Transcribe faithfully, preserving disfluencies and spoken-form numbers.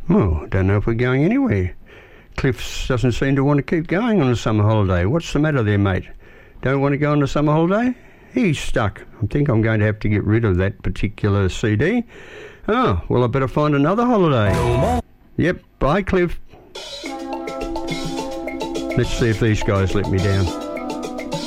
Oh, don't know if we're going anywhere. Cliff doesn't seem to want to keep going on a summer holiday. What's the matter there, mate? Don't want to go on a summer holiday? He's stuck. I think I'm going to have to get rid of that particular C D. Oh, well, I better find another holiday. Yep, bye, Cliff. Let's see if these guys let me down.